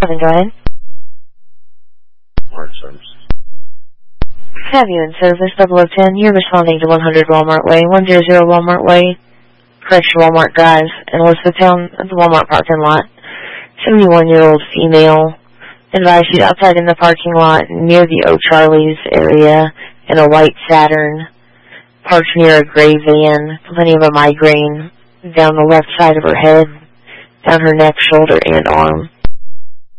Go ahead. Part service. Have you in service 0010? You're responding to 100 Walmart Way, 100 Walmart Way, correction, Walmart Drive, in Elizabethtown, at the Walmart parking lot. 71-year-old female advised she's outside in the parking lot near the O'Charlie's area in a white Saturn, parked near a gray van, complaining of a migraine down the left side of her head, down her neck, shoulder, and arm.